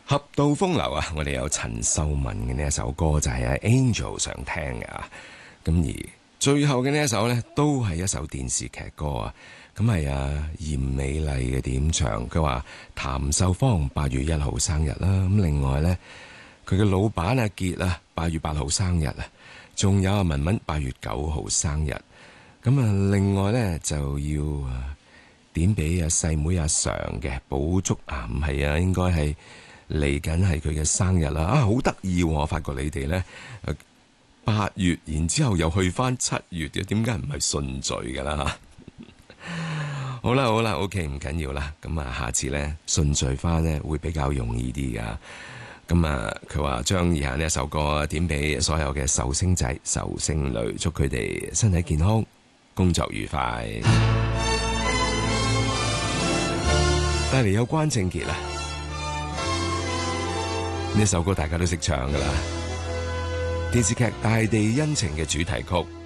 俠盜風流啊！我哋有陳秀雯嘅呢一首歌就係阿 Angel 想聽嘅啊，咁而最後嘅呢一首呢，都係一首電視劇歌啊，咁係啊嚴美麗嘅點唱，佢話譚秀芳8月1號生日啦，咁另外呢，佢嘅老闆阿傑啊8月8號生日啊，仲有阿文文8月9號生日，咁啊另外呢，就要點俾阿細妹阿常嘅寶竹啊，唔係啊，應該係嚟緊係佢嘅生日啦！啊，好得意喎！我發覺你哋呢8月，然之後又去翻7月嘅，點解唔係順序㗎啦？好啦好啦 ，OK 唔緊要啦，咁啊下次呢，順序翻呢會比較容易啲噶。咁啊佢話將以下呢一首歌點俾所有嘅壽星仔、壽星女，祝佢哋身體健康、工作愉快。帶嚟有關正傑啦。呢首歌大家都識唱噶啦，電視劇《大地恩情》嘅主題曲。